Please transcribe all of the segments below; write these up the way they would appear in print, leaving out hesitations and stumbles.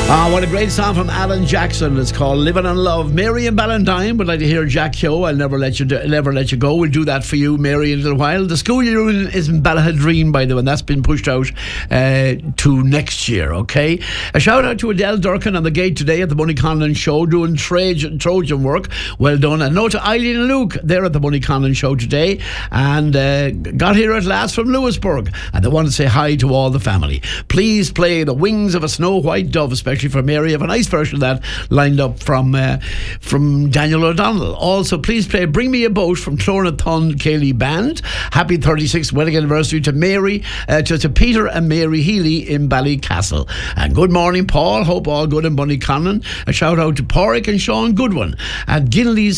What a great song from Alan Jackson. It's called Living on Love. Mary and Ballantyne would like to hear Jack Keogh, I'll Never Let You Go. We'll do that for you, Mary, in a little while. The school year is in Ballahadreen, by the way, and that's been pushed out to next year, okay? A shout out to Adele Durkin on the gate today at the Bunny Conlon Show, doing Trojan work. Well done. And note to Eileen and Luke, they're at the Bunny Conlon Show today, and got here at last from Lewisburg, and they want to say hi to all the family. Please play The Wings of a Snow White Dove, especially for Mary. I have a nice version of that lined up from Daniel O'Donnell. Also, please play Bring Me a Boat from Clornathon Cayley Band. Happy 36th wedding anniversary to Mary, to Peter and Mary Healy in Ballycastle. And good morning, Paul. Hope all good in Bunnyconlon. A shout out to Porrick and Sean Goodwin at Ginley's,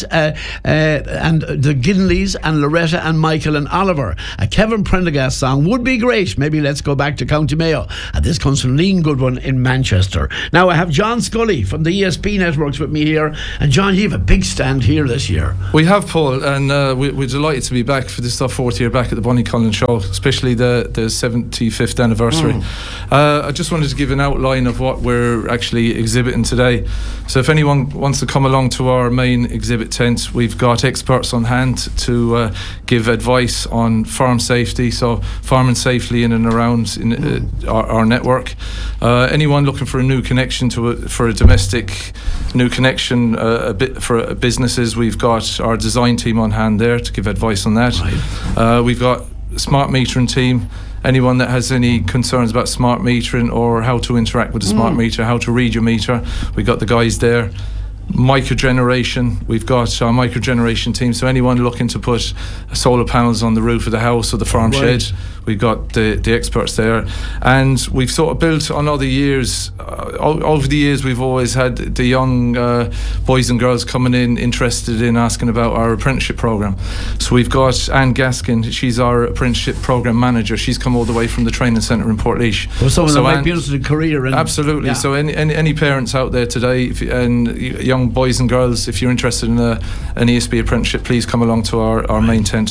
and the Ginleys and Loretta and Michael and Oliver. A Kevin Prendergast song would be great. Maybe let's go back to County Mayo. And this comes from Lean Goodwin in Manchester. Now I have John Scully from the ESP Networks with me here. And John, you have a big stand here this year. We have, Paul, and we're delighted to be back for this our fourth year back at the Bunnyconlon Show, especially the 75th anniversary. I just wanted to give an outline of what we're actually exhibiting today. So if anyone wants to come along to our main exhibit tent, we've got experts on hand to give advice on farm safety, so farming safely in and around our network. Anyone looking for a new connection for a domestic new connection for businesses, we've got our design team on hand there to give advice on that. Right. We've got a smart metering team. Anyone that has any concerns about smart metering or how to interact with the smart meter, how to read your meter, we've got the guys there. Microgeneration, we've got our microgeneration team, so anyone looking to put solar panels on the roof of the house or the farm shed, we've got the experts there. And we've sort of built on other years, over the years we've always had the young boys and girls coming in interested in asking about our apprenticeship program. So we've got Anne Gaskin, she's our apprenticeship program manager. She's come all the way from the training centre in Portlaoise. Well, someone that might be interested in career. Absolutely. Yeah. So any parents out there today, and young boys and girls, if you're interested in an ESB apprenticeship, please come along to our main tent.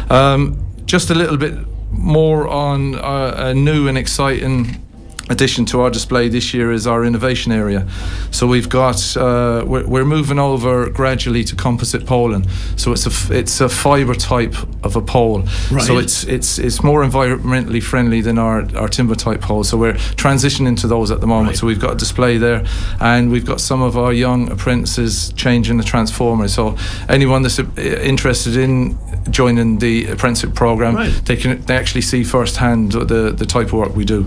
Just a little bit more on a new and exciting addition to our display this year is our innovation area. So we've got we're moving over gradually to composite poling. So it's a fibre type of a pole. Right. So it's more environmentally friendly than our timber type pole. So we're transitioning to those at the moment. Right. So we've got a display there, and we've got some of our young apprentices changing the transformer. So anyone that's interested in joining the apprenticeship program, they actually see firsthand the type of work we do.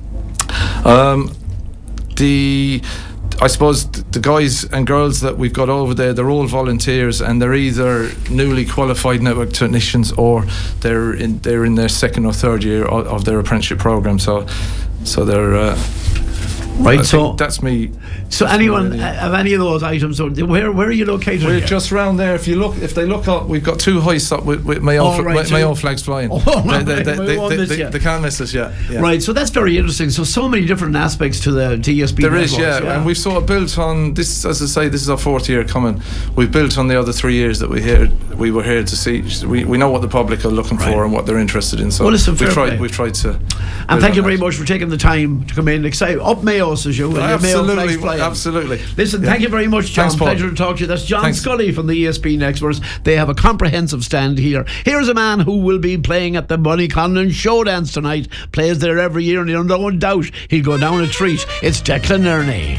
I suppose the guys and girls that we've got over there, they're all volunteers, and they're either newly qualified network technicians or they're in their second or third year of their apprenticeship program. So they're right. So that's me. So anyone of any of those items, where are you located? We're here? just round there. If they look up, we've got two hoists up with Mayo flags flying. They can't miss us yet. Yeah. Right. So that's very interesting. So many different aspects to the TSB. There is, yeah. And we've sort of built on this. As I say, this is our fourth year coming. We've built on the other 3 years that we were here to see. We know what the public are looking for and what they're interested in. So we've tried to. And thank you very much for taking the time to come in. Excited up Mayo, says you. Absolutely. Listen, thank you very much, John. Thanks, Paul. Pleasure to talk to you. That's John Scully from the ESP Networks. They have a comprehensive stand here. Here's a man who will be playing at the Bunnyconlon Show Dance tonight. Plays there every year, and no one doubt he'll go down a treat. It's Declan Nerney.